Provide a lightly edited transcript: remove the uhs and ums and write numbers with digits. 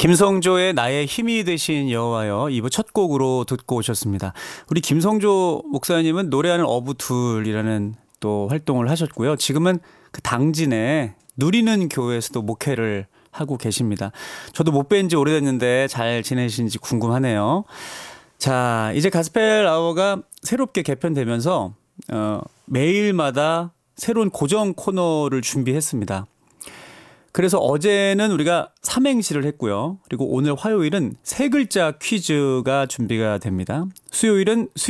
김성조의 나의 힘이 되신 여호와여 2부 첫 곡으로 듣고 오셨습니다. 우리 김성조 목사님은 노래하는 어부둘이라는 또 활동을 하셨고요. 지금은 그 당진에 누리는 교회에서도 목회를 하고 계십니다. 저도 못 뵌 지 오래됐는데 잘 지내신지 궁금하네요. 자, 이제 가스펠 아워가 새롭게 개편되면서 매일마다 새로운 고정 코너를 준비했습니다. 그래서 어제는 우리가 삼행시를 했고요. 그리고 오늘 화요일은 세 글자 퀴즈가 준비가 됩니다. 수요일은